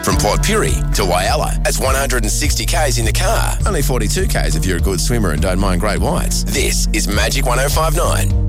From Port Pirie to Whyalla. That's 160 k's in the car. Only 42 k's if you're a good swimmer and don't mind great whites. This is Magic 105.9.